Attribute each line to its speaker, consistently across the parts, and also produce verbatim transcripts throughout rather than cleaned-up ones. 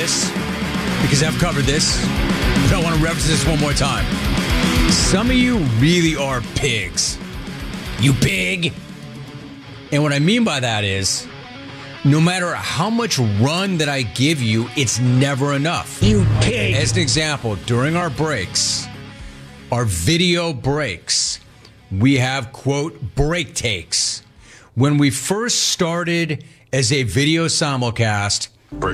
Speaker 1: this because I've covered this, but I want to reference this one more time. Some of you really are pigs. You pig. And what I mean by that is, no matter how much run that I give you, it's never enough.
Speaker 2: You pig.
Speaker 1: As an example, during our breaks, our video breaks, we have, quote, break takes. When we first started as a video simulcast,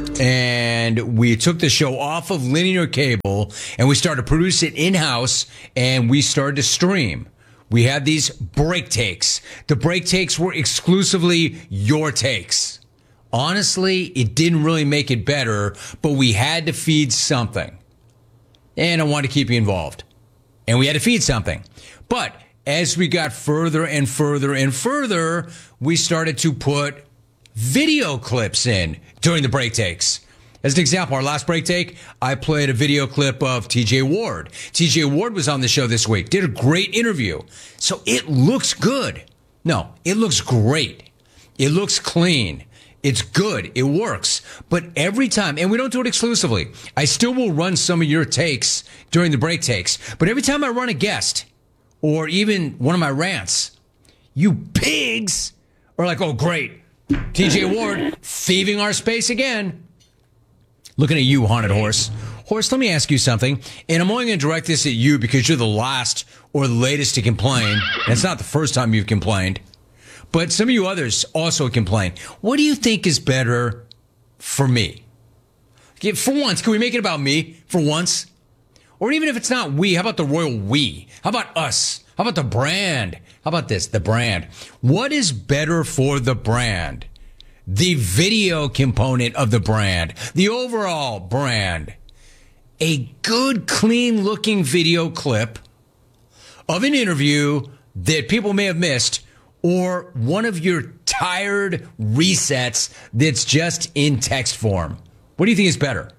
Speaker 1: and we took the show off of linear cable, and we started to produce it in-house, and we started to stream, we had these break takes. The break takes were exclusively your takes. Honestly, it didn't really make it better, but we had to feed something. And I wanted to keep you involved. And we had to feed something. But as we got further and further and further, we started to put video clips in during the break takes. As an example, our last break take, I played a video clip of T J Ward. T J Ward was on the show this week, did a great interview. So it looks good. No, it looks great. It looks clean. It's good. It works. But every time, and we don't do it exclusively, I still will run some of your takes during the break takes. But every time I run a guest or even one of my rants, you pigs are like, oh, great. T J Ward thieving our space again. Looking at you, Haunted Horse. Horse, let me ask you something. And I'm only going to direct this at you because you're the last or the latest to complain. And it's not the first time you've complained. But some of you others also complain. What do you think is better for me? For once, can we make it about me for once? Or even if it's not we, how about the royal we? How about us? How about the brand? How about this, the brand? What is better for the brand? The video component of the brand, the overall brand. A good, clean-looking video clip of an interview that people may have missed, or one of your tired resets that's just in text form. What do you think is better?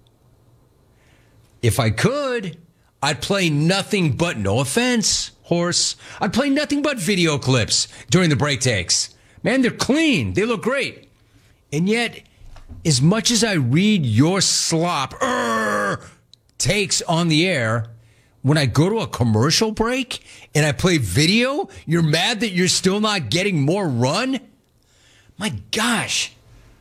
Speaker 1: If I could, I'd play nothing but, no offense, Horse, I'd play nothing but video clips during the break takes. Man, they're clean. They look great. And yet, as much as I read your slop er, takes on the air, when I go to a commercial break and I play video, you're mad that you're still not getting more run? My gosh.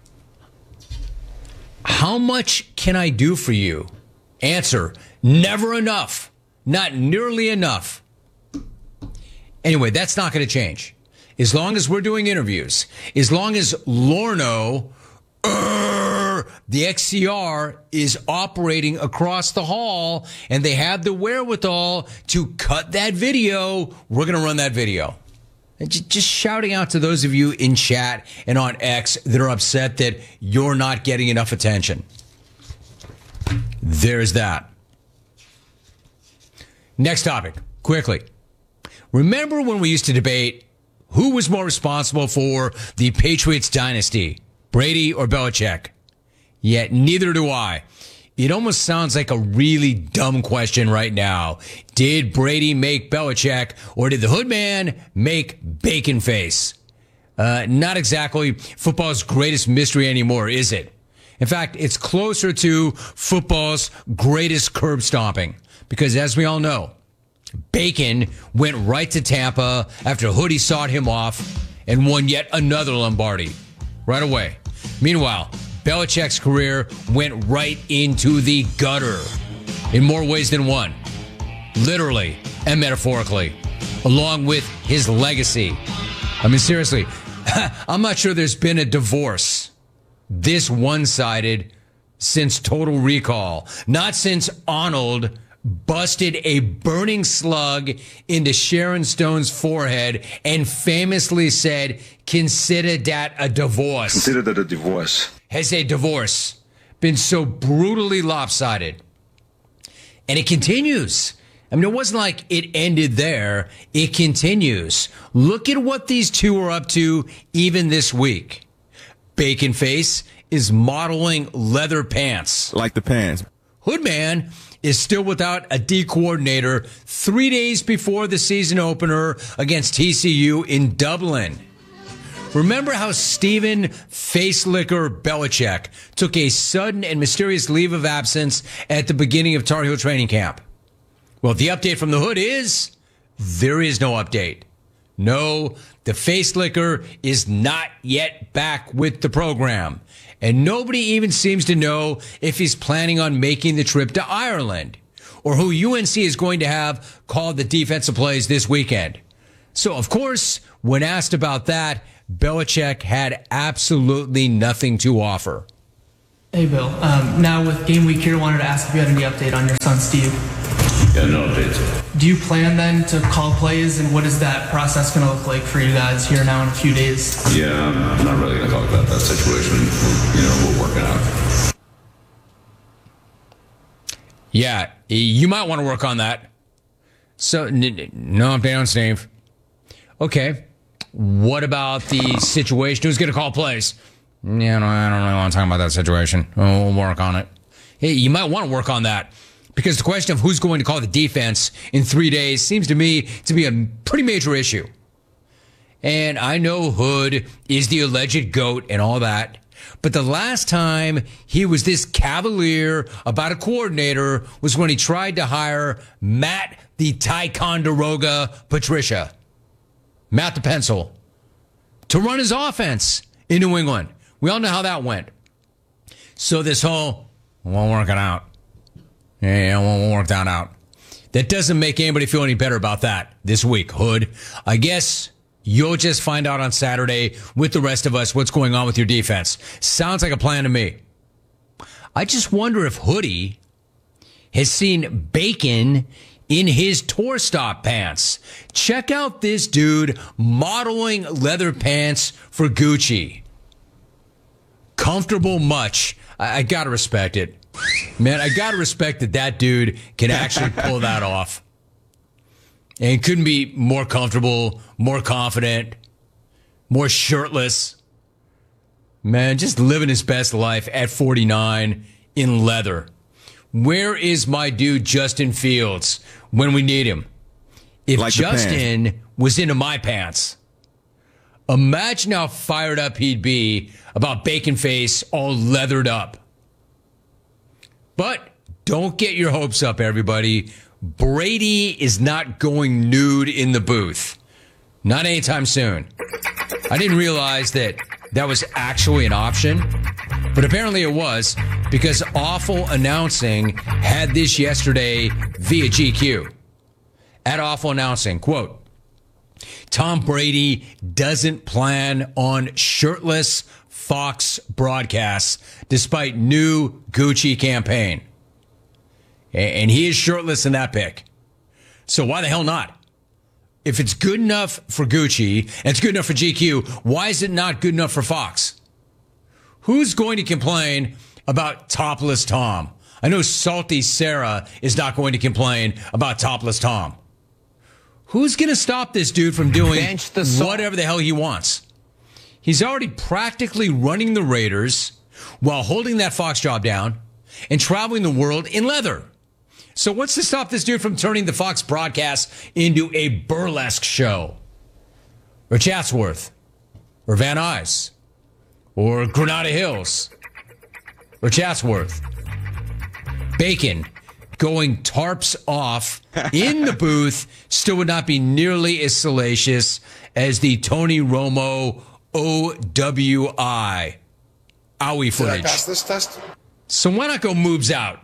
Speaker 1: How much can I do for you? Answer, never enough. Not nearly enough. Anyway, that's not going to change. As long as we're doing interviews, as long as Lorno, uh, the X C R, is operating across the hall and they have the wherewithal to cut that video, we're going to run that video. And just shouting out to those of you in chat and on X that are upset that you're not getting enough attention. There's that. Next topic, quickly. Remember when we used to debate who was more responsible for the Patriots dynasty, Brady or Belichick? Yet neither do I. It almost sounds like a really dumb question right now. Did Brady make Belichick, or did the hood man make Bacon Face? Uh, not exactly football's greatest mystery anymore, is it? In fact, it's closer to football's greatest curb stomping. Because as we all know, Bacon went right to Tampa after Hoodie sawed him off and won yet another Lombardi right away. Meanwhile, Belichick's career went right into the gutter in more ways than one, literally and metaphorically, along with his legacy. I mean, seriously, I'm not sure there's been a divorce this one-sided since Total Recall, not since Arnold busted a burning slug into Sharon Stone's forehead and famously said, consider that a divorce.
Speaker 3: Consider that a divorce.
Speaker 1: Has a divorce been so brutally lopsided? And it continues. I mean, it wasn't like it ended there. It continues. Look at what these two are up to even this week. Bacon Face is modeling leather pants.
Speaker 4: Like the pants.
Speaker 1: Hoodman is still without a D coordinator three days before the season opener against T C U in Dublin. Remember how Steven Facelicker Belichick took a sudden and mysterious leave of absence at the beginning of Tar Heel training camp? Well, the update from the hood is there is no update. No, the Facelicker is not yet back with the program. And nobody even seems to know if he's planning on making the trip to Ireland or who U N C is going to have call the defensive plays this weekend. So, of course, when asked about that, Belichick had absolutely nothing to offer.
Speaker 2: Hey, Bill. Um, now with game week here, wanted to ask if you had any update on your son, Steve.
Speaker 3: Yeah, no updates.
Speaker 2: Do you plan then to call plays, and what is that process going to look like for you guys here now in a few days?
Speaker 3: Yeah, I'm not really going to talk about that situation. You know, we're working out.
Speaker 1: Yeah, you might want to work on that. So, n- no update on Steve. Okay. What about the situation? Who's going to call plays? Yeah, no, I don't really want to talk about that situation. We'll work on it. Hey, you might want to work on that because the question of who's going to call the defense in three days seems to me to be a pretty major issue. And I know Hood is the alleged GOAT and all that, but the last time he was this cavalier about a coordinator was when he tried to hire Matt the Ticonderoga Patricia. Matt the Pencil, to run his offense in New England. We all know how that went. So this whole, won't work it out. Yeah, won't work that out. That doesn't make anybody feel any better about that this week, Hood. I guess you'll just find out on Saturday with the rest of us what's going on with your defense. Sounds like a plan to me. I just wonder if Hoodie has seen bacon in his tour stop pants. Check out this dude modeling leather pants for Gucci. Comfortable much. I, I gotta respect it. Man, I gotta respect that that dude can actually pull that off. And couldn't be more comfortable, more confident, more shirtless. Man, just living his best life at forty-nine in leather. Where is my dude Justin Fields when we need him? If like Justin was into my pants, imagine how fired up he'd be about Bacon Face all leathered up. But don't get your hopes up, everybody. Brady is not going nude in the booth. Not anytime soon. I didn't realize that that was actually an option, but apparently it was because Awful Announcing had this yesterday via G Q. At Awful Announcing, quote, Tom Brady doesn't plan on shirtless Fox broadcasts despite new Gucci campaign. And he is shirtless in that pic. So why the hell not? If it's good enough for Gucci and it's good enough for G Q, why is it not good enough for Fox? Who's going to complain about topless Tom? I know Salty Sarah is not going to complain about topless Tom. Who's going to stop this dude from doing the whatever the hell he wants? He's already practically running the Raiders while holding that Fox job down and traveling the world in leather. So what's to stop this dude from turning the Fox broadcast into a burlesque show? Or Chatsworth? Or Van Nuys? Or Granada Hills? Or Chatsworth? Bacon going tarps off in the booth still would not be nearly as salacious as the Tony Romo O W I owie footage.
Speaker 4: Did I pass this test?
Speaker 1: So why not go moves out?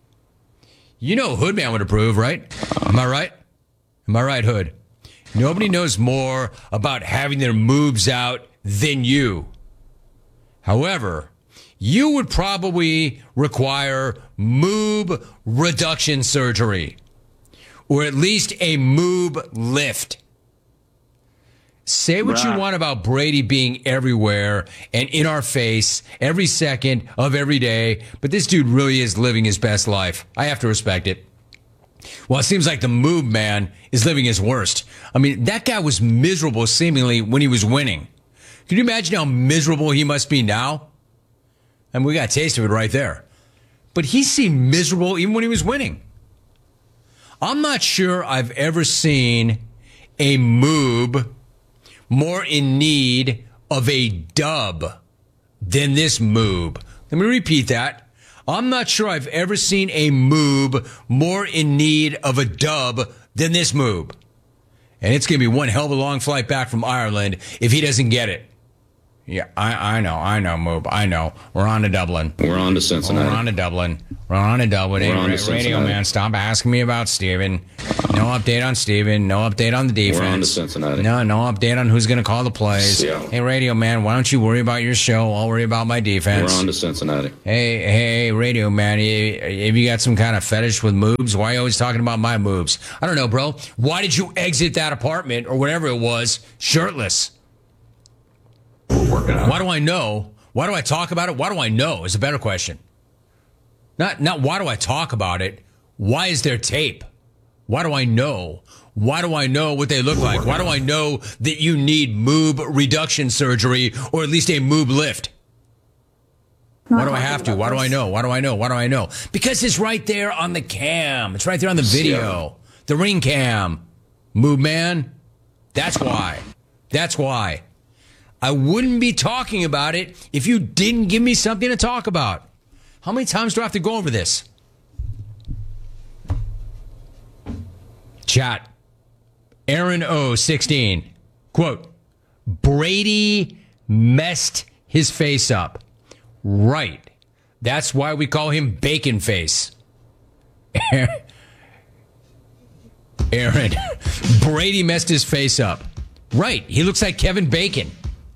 Speaker 1: You know Hoodman would approve, right? Am I right? Am I right, Hood? Nobody knows more about having their moves out than you. However, you would probably require moob reduction surgery, or at least a moob lift. Say what you want about Brady being everywhere and in our face every second of every day, but this dude really is living his best life. I have to respect it. Well, it seems like the moob man is living his worst. I mean, that guy was miserable seemingly when he was winning. Can you imagine how miserable he must be now? I mean, we got a taste of it right there. But he seemed miserable even when he was winning. I'm not sure I've ever seen a moob more in need of a dub than this moob. Let me repeat that. I'm not sure I've ever seen a moob more in need of a dub than this moob. And it's going to be one hell of a long flight back from Ireland if he doesn't get it. Yeah, I, I know, I know, Moob. I know. We're on to Dublin.
Speaker 3: We're on to Cincinnati.
Speaker 1: We're on to Dublin. We're on to Dublin.
Speaker 3: We're
Speaker 1: Hey,
Speaker 3: on to
Speaker 1: ra-
Speaker 3: Cincinnati.
Speaker 1: radio man, stop asking me about Steven. No update on Steven. No update on the defense.
Speaker 3: We're on to Cincinnati.
Speaker 1: No, no update on who's going to call the plays.
Speaker 3: Seattle.
Speaker 1: Hey, radio man, why don't you worry about your show? I'll worry about my defense.
Speaker 3: We're on to Cincinnati.
Speaker 1: Hey, hey, radio man, have you got some kind of fetish with moves? Why are you always talking about my moves? I don't know, bro. Why did you exit that apartment or whatever it was shirtless?
Speaker 3: We're working out.
Speaker 1: Why do I know? Why do I talk about it? Why do I know is a better question. Not, not why do I talk about it? Why is there tape? Why do I know? Why do I know what they look like? Why do I know that you need moob reduction surgery or at least a moob lift? Why do I have to? Why do I know? Why do I know? Why do I know? Because it's right there on the cam. It's right there on the video. The ring cam. Moob man. That's why. That's why. I wouldn't be talking about it if you didn't give me something to talk about. How many times do I have to go over this? Chat. Aaron O, sixteen. Quote, Brady messed his face up. Right. That's why we call him Bacon Face. Aaron, Brady messed his face up. Right. He looks like Kevin Bacon.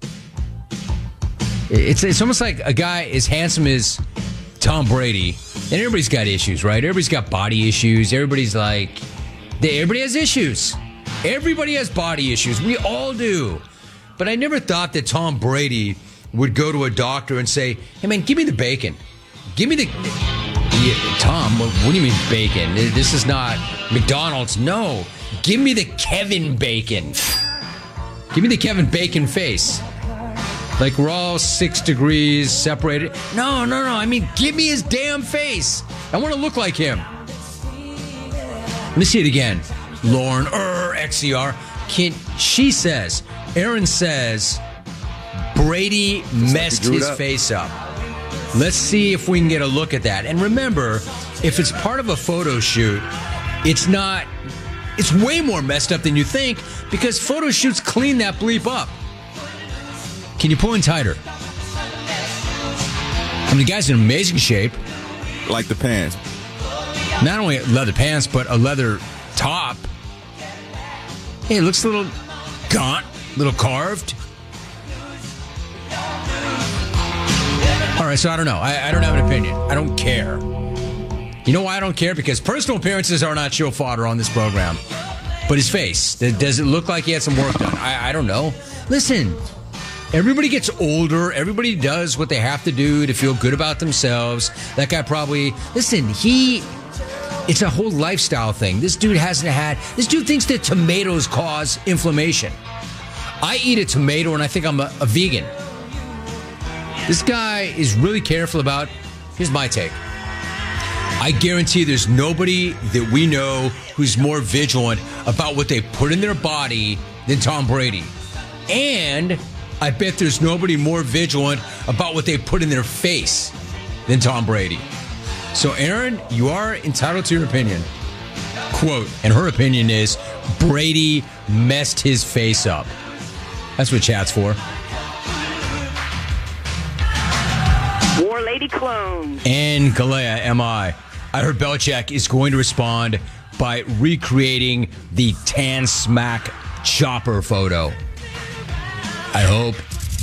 Speaker 1: It's it's almost like a guy as handsome as Tom Brady, and everybody's got issues, right? Everybody's got body issues. Everybody's like, they, everybody has issues. Everybody has body issues. We all do. But I never thought that Tom Brady would go to a doctor and say, hey, man, give me the bacon. Give me the... Yeah, Tom, what, what do you mean bacon? This is not McDonald's. No. Give me the Kevin Bacon. Give me the Kevin Bacon face. Like we're all six degrees separated. No, no, no. I mean, give me his damn face. I want to look like him. Let me see it again. Lauren, er, X C R. Can, she says, Aaron says, Brady messed his up. face up. Let's see if we can get a look at that. And remember, if it's part of a photo shoot, it's not, it's way more messed up than you think because photo shoots clean that bleep up. Can you pull in tighter? I mean, the guy's in amazing shape.
Speaker 4: Like the pants.
Speaker 1: Not only leather pants, but a leather top. Hey, it looks a little gaunt, a little carved. All right, so I don't know. I, I don't have an opinion. I don't care. You know why I don't care? Because personal appearances are not show fodder on this program. But his face, does it look like he had some work done? I, I don't know. Listen. Everybody gets older. Everybody does what they have to do to feel good about themselves. That guy probably, listen, he, it's a whole lifestyle thing. This dude hasn't had, this dude thinks that tomatoes cause inflammation. I eat a tomato and I think I'm a, a vegan. This guy is really careful about, here's my take. I guarantee there's nobody that we know who's more vigilant about what they put in their body than Tom Brady. And I bet there's nobody more vigilant about what they put in their face than Tom Brady. So, Aaron, you are entitled to your opinion. Quote, and her opinion is, Brady messed his face up. That's what chat's for.
Speaker 5: War Lady Clone.
Speaker 1: And Galea, am I? I heard Belichick is going to respond by recreating the tan smack chopper photo. I hope.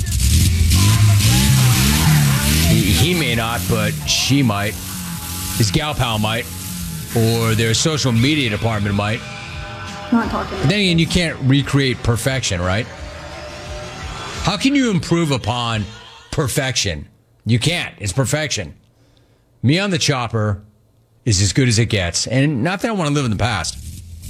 Speaker 1: He, he may not, but she might. His gal pal might. Or their social media department might.
Speaker 6: Not talking.
Speaker 1: But then again, you can't recreate perfection, right? How can you improve upon perfection? You can't. It's perfection. Me on the chopper is as good as it gets. And not that I want to live in the past.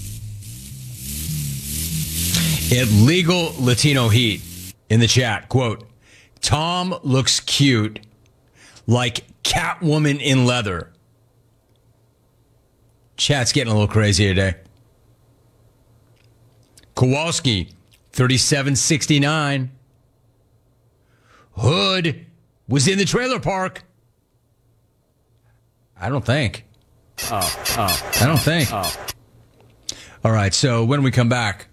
Speaker 1: At Legal Latino Heat in the chat, quote, Tom looks cute like Catwoman in leather. Chat's getting a little crazy today. Kowalski, thirty-seven sixty-nine. Hood was in the trailer park. I don't think.
Speaker 4: Oh, oh.
Speaker 1: I don't think.
Speaker 4: Oh.
Speaker 1: All right, so when we come back,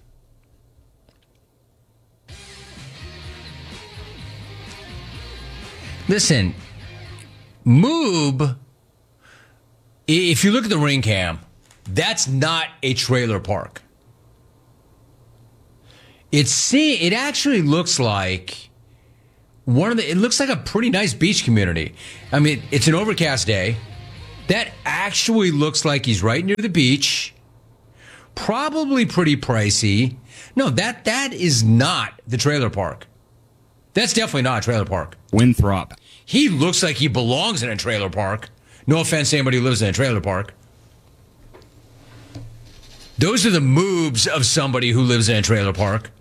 Speaker 1: listen, Moob, if you look at the ring cam, that's not a trailer park. It's it actually looks like one of the. It looks like a pretty nice beach community. I mean, it's an overcast day. That actually looks like he's right near the beach. Probably pretty pricey. No, that that is not the trailer park. That's definitely not a trailer park.
Speaker 4: Winthrop.
Speaker 1: He looks like he belongs in a trailer park. No offense to anybody who lives in a trailer park. Those are the moves of somebody who lives in a trailer park.